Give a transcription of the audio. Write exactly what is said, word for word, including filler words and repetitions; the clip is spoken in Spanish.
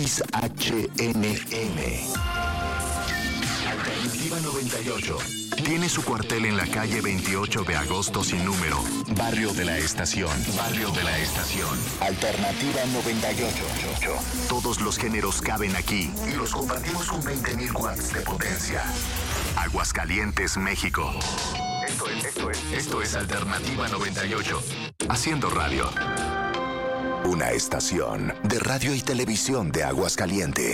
X H N M. Alternativa noventa y ocho. Tiene su cuartel en la calle veintiocho de agosto sin número. Barrio de la Estación. Barrio de la Estación. Alternativa noventa y ocho. Todos los géneros caben aquí y los compartimos con veinte mil watts de potencia. Aguascalientes, México. Esto es, esto es, esto es Alternativa noventa y ocho. Haciendo radio. Una estación de radio y televisión de Aguascalientes.